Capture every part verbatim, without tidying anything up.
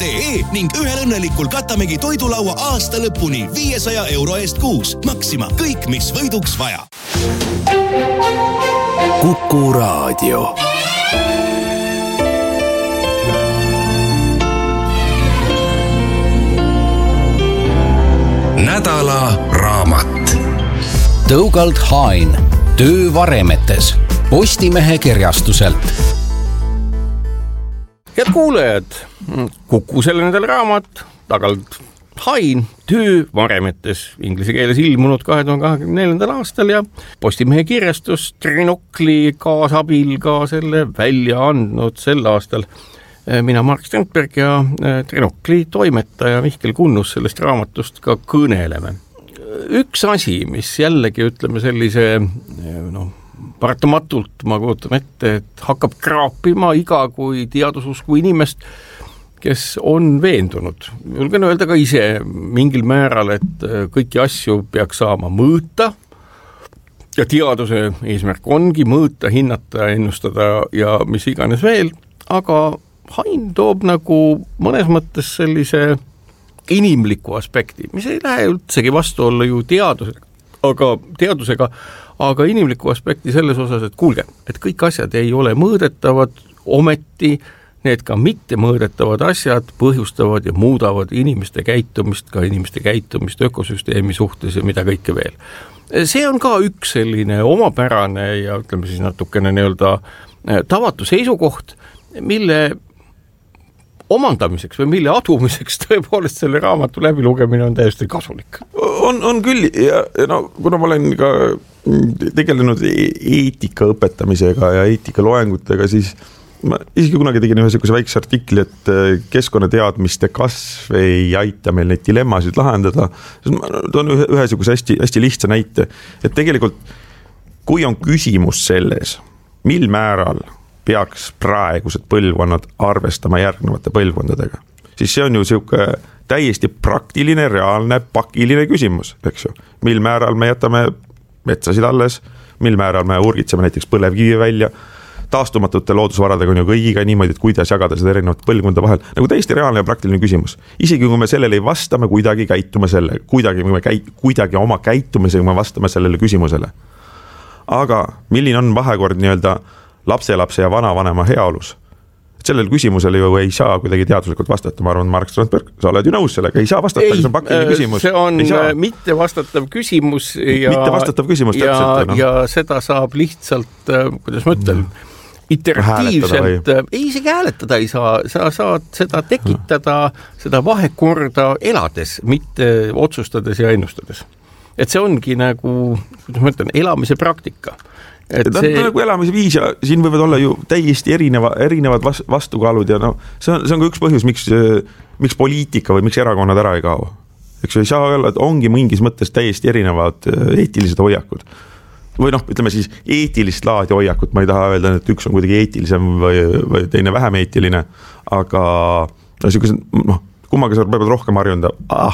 ee ning ühel õnnelikul katamegi toidulaua aasta lõpuni viiesaja euro eest kuus. Maxima, kõik, mis võiduks vaja. Kuku Raadio. Nädala raamat. Tõugald Hain, töö varemetes, Postimehe kirjastuselt. Head kuulejad, Kuku selle nädala raamat, Tõugald Hain, töö varemetes, inglise keeles ilmunud kahe tuhande kahekümne neljandal aastal ja Postimehe kirjastus Trinokli kaasabil ka selle välja andnud sel aastal. Mina Mark Strandberg ja Trinokli toimetaja Mihkel Kunnus sellest raamatust ka kõneleme. Üks asi, mis jällegi ütleme sellise, noh, paratamatult ma kujutan ette, et hakkab kraapima iga kui teadususku inimest, kes on veendunud. Julgen öelda ka ise mingil määral, et kõiki asju peaks saama mõõta ja teaduse eesmärk ongi mõõta, hinnata, ennustada ja mis iganes veel, aga Hain toob nagu mõnes mõttes sellise inimliku aspekti, mis ei lähe üldsegi vastu olla ju teadusega, aga teadusega, aga inimliku aspekti selles osas, et kuulge, et kõik asjad ei ole mõõdetavad, ometi need ka mitte mõõdetavad asjad põhjustavad ja muudavad inimeste käitumist, ka inimeste käitumist ökosüsteemi suhtes ja mida kõike veel. See on ka üks selline omapärane ja ütleme siis natukene nii-öelda tavatu seisukoht, mille omandamiseks või mille adumiseks tõepoolest selle raamatu läbilugemine on täiesti kasulik. On, on küll ja no, kuna ma olen ka tegelenud eetika õpetamisega ja eetika loengutega, siis ma isegi kunagi tegin ühe sellise väikse artikli, et keskkonnateadmiste kasv ei aita meil neid dilemmasid lahendada. Ma toon ühe, ühe sellise hästi, hästi lihtsa näite, et tegelikult kui on küsimus selles, mil määral peaks praegused põlvkonnad arvestama järgnevate põlvkondadega. Siis see on ju siuke täiesti praktiline, reaalne, pakiline küsimus, eks ju. Mil määral me jätame metsasid alles, mil määral me urgitseme näiteks põlevkivi välja, taastumatute loodusvaradega on ju kõigiga niimoodi, et kuidas jagada seda erinevat põlvkonda vahel. Nagu täiesti reaalne ja praktiline küsimus. Isegi kui me sellele ei vasta, me kuidagi käitume selle, kuidagi, me käi, kuidagi oma käitumisega me vastame sellele küsimusele. Aga milline on vahekord nii-öelda lapselapse ja vanavanema heaolus. Sellel küsimusele ju ei saa kuidagi teaduslikult vastata. Ma arvan, Mark Strandberg, sa oled ju nõus sellega, ei saa vastata, ei, see on pakiline küsimus. See on mitte vastatav küsimus ja, mitte vastatav küsimus, ja, täpselt, no. ja seda saab lihtsalt, kuidas ma ütlen, iteratiivselt, ei isegi hääletada ei saa, sa saad seda tekitada, seda vahekorda elades, mitte otsustades ja ennustades. Et see ongi nagu, kuidas ma ütlen, elamise praktika. Et ta see... on nagu elamise viis ja siin võivad olla ju täiesti erineva, erinevad vastukaalud ja no, see on, see on ka üks põhjus, miks, miks poliitika või miks erakonnad ära ei kao. Eks ei saa olla, et ongi mingis mõttes täiesti erinevad eetilised hoiakud. Või noh, ütleme siis eetilist laadi hoiakut, ma ei taha öelda, et üks on kuidagi eetilisem või, või teine vähem eetiline, aga no, siukesed, noh, kummaga sa peavad rohkem harjunda,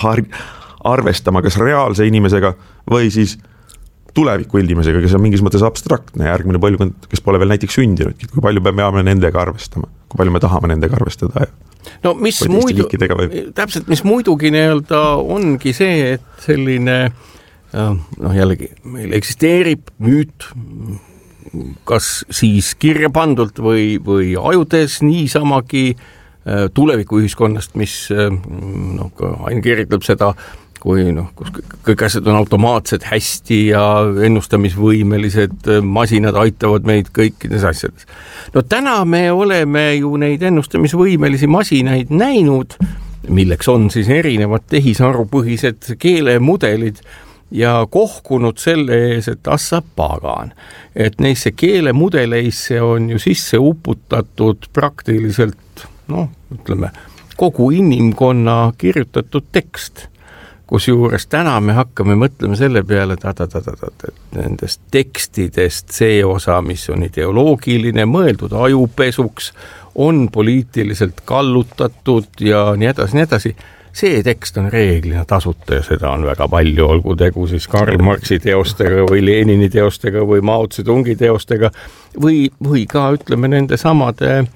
arvestama kas reaalse inimesega või siis tuleviku inimesega, kes on mingis mõttes abstraktne järgmine põlvkond, kes pole veel näiteks sündinud, kui palju peame nendega arvestama, kui palju me tahame nendega arvestada. Ja no mis muidu, täpselt, mis muidugi nii-öelda ongi see, et selline, noh jällegi, meil eksisteerib müüt, kas siis kirja pandult või, või ajudes niisamagi tulevikuühiskonnast, mis noh, aina kirjutab seda, kui noh, kus kõik asjad on automaatsed hästi ja ennustamisvõimelised masinad aitavad meid kõikides asjades. No täna me oleme ju neid ennustamisvõimelisi masinaid näinud, milleks on siis erinevad tehisarupõhised keelemudelid ja kohkunud selle ees, et assa pagan. Et neisse keelemudeleisse on ju sisse uputatud praktiliselt, noh, ütleme, kogu inimkonna kirjutatud tekst. Kus juures täna me hakkame mõtlema selle peale, et nendest tekstidest see osa, mis on ideoloogiline, mõeldud ajupesuks, on poliitiliselt kallutatud ja nii edasi, nii edasi. See tekst on reeglina tasuta ja seda on väga palju, olgu tegu siis Karl Marxi teostega või Lenini teostega või Mao Zedongi teostega või, või ka ütleme nende samade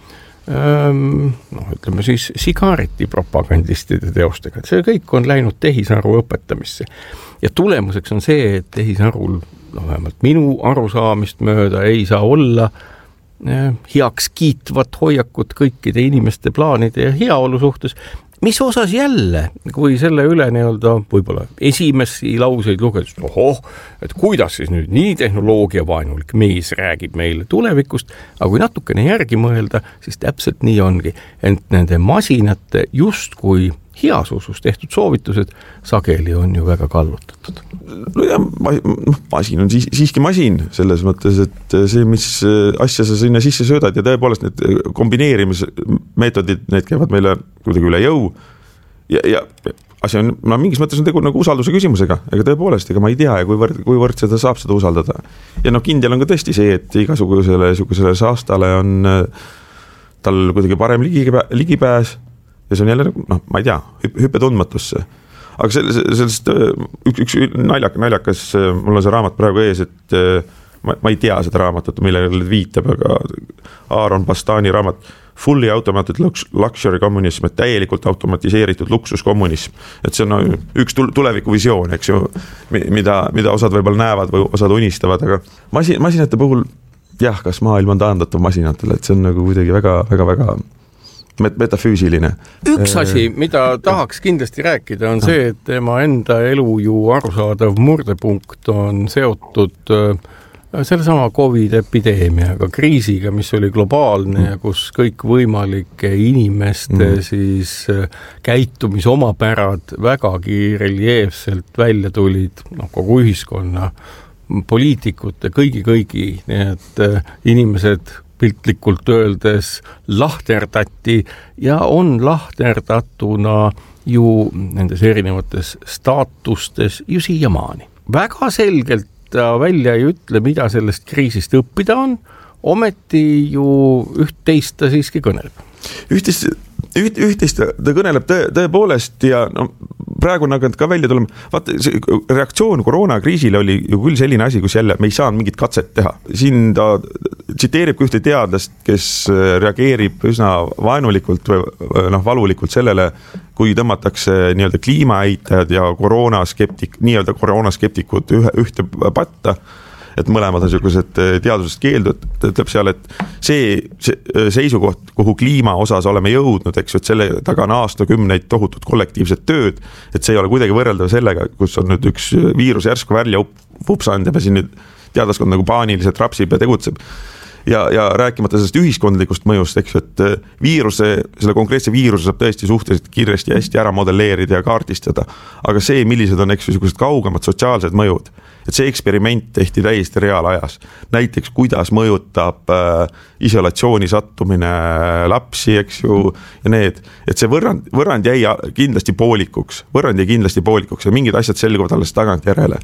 noh, ütleme siis sigareti propagandistide teostega, et see kõik on läinud tehisaru õpetamisse ja tulemuseks on see, et tehisarul, no vähemalt minu arusaamist mööda ei saa olla heaks kiitvat hoiakut kõikide inimeste plaanide ja heaolu suhtes, mis osas jälle, kui selle üle nii-öelda võib-olla esimesi lauseid lugedes, ohoh, et kuidas siis nüüd nii tehnoloogiavaenulik mees räägib meile tulevikust, aga kui natukene järgi mõelda, siis täpselt nii ongi, ent nende masinate justkui heas usus tehtud soovitused sageli on ju väga kallutatud. No ja masin on siis, siiski masin selles mõttes, et see, mis asja sa sinna sisse söödad ja tõepoolest need kombineerimismeetodid, need käivad meile kuidagi üle jõu ja, ja asja on, no mingis mõttes on tegu nagu usalduse küsimusega, ega tõepoolest, ega ma ei tea, kuivõrd, kuivõrd seda saab seda usaldada. Ja no kindel on ka tõesti see, et igasugusele sugusele saastale on tal kuidagi parem ligipää, ligipääs ja see on jälle, noh, ma ei tea, hüppe tundmatusse. Aga sellest üks, üks naljak, naljakas, mul on see raamat praegu ees, et ma, ma ei tea seda raamatut, millele viitab, aga Aaron Bastani raamat Fully Automated Luxury Communism, et täielikult automatiseeritud luksuskommunism. Et see on no, üks tuleviku visioon, eks ju, mida, mida osad võib-olla näevad või osad unistavad, aga masin, masinate puhul, jah, kas maailm on taandatav masinatele, et see on nagu kuidagi väga, väga, väga metafüüsiline. Üks asi, mida tahaks kindlasti rääkida, on see, et tema enda elu ju arusaadav murdepunkt on seotud selle sama COVID-epideemiaga, kriisiga, mis oli globaalne ja kus kõik võimalike inimeste mm. siis käitumisomapärad vägagi reljeefselt välja tulid, noh, kogu ühiskonna, poliitikute, kõigi, kõigi, nii et inimesed piltlikult öeldes lahterdati ja on lahterdatuna ju nendes erinevates staatustes ju siiamaani. Väga selgelt ta välja ei ütle, mida sellest kriisist õppida on, ometi ju üht-teist ta siiski kõneleb. Üht-teist, üht, üht-teist ta kõneleb tõe, tõepoolest ja no, praegu on aga ka välja tulema, vaata, see reaktsioon koroonakriisile oli ju küll selline asi, kus jälle me ei saanud mingit katset teha. Siin ta tsiteerib ühte teadlast, kes reageerib üsna vaenulikult või noh, valulikult sellele, kui tõmmatakse nii-öelda kliimaeitajad ja koroonaskeptik, nii-öelda koroonaskeptikud ühe, ühte patta, et mõlemad on sellised teadusest keeldud, ütleb seal, et see, see seisukoht, kuhu kliima osas oleme jõudnud, eks ju, et selle taga on aastakümneid tohutut kollektiivset tööd, et see ei ole kuidagi võrreldav sellega, kus on nüüd üks viirus järsku välja vupsanud ja siin nüüd teadlaskond nagu paaniliselt rapsib ja tegutseb. Ja, ja rääkimata sellest ühiskondlikust mõjust, eks ju, et viiruse, selle konkreetse viiruse saab tõesti suhteliselt kiiresti ja hästi ära modelleerida ja kaartistada, aga see, millised on, eks ju, kaugemad sotsiaalsed mõjud, et see eksperiment tehti täiesti reaalajas. Näiteks, kuidas mõjutab äh, isolatsiooni sattumine lapsi, eks ju, ja need, et see võrrand, võrrand jäi kindlasti poolikuks, võrrand jäi kindlasti poolikuks ja mingid asjad selguvad alles tagant järele.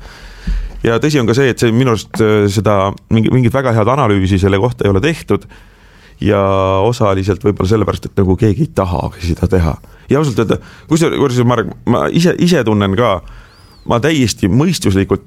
Ja tõsi on ka see, et see minu arust seda mingit väga head analüüsi selle kohta ei ole tehtud ja osaliselt võib-olla sellepärast, et nagu keegi ei taha seda teha. Ja ausalt öelda, kui see, kui see Marek, ma ise, ise tunnen ka, ma täiesti mõistuslikult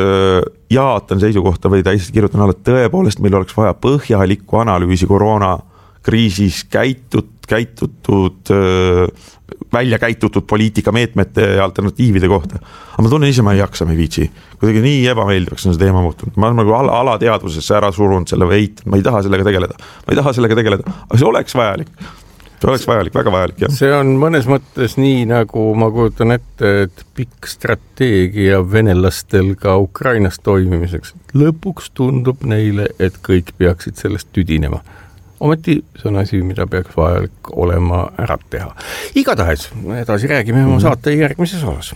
jaatan seisukohta või täiesti kirjutan alla, et tõepoolest meil oleks vaja põhjalikku analüüsi koroonakriisis käitut, käitutud, välja käitutud poliitikameetmete ja alternatiivide kohta. Aga ma tunnen ise, ma ei jaksa, ma ei viitsi. Kuidagi nii ebameeldivaks on see teema muutunud. Ma olen nagu ala, alateadvusesse ära surunud selle või eitanud. Ma ei taha sellega tegeleda. Ma ei taha sellega tegeleda. Aga see oleks vajalik. See oleks vajalik, väga vajalik, jah. See on mõnes mõttes nii, nagu ma kujutan ette, et pikk strateegia venelastel ka Ukrainas toimimiseks. Lõpuks tundub neile, et kõik peaksid sellest tüdinema. Ometi see on asi, mida peaks vajalik olema ära teha. Igatahes, edasi räägime oma saate järgmises osas.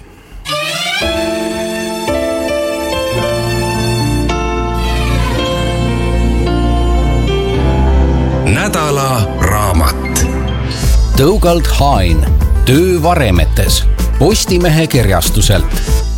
Nädala raamat. Tõugald Hain, töö varemetes, Postimehe kirjastuselt.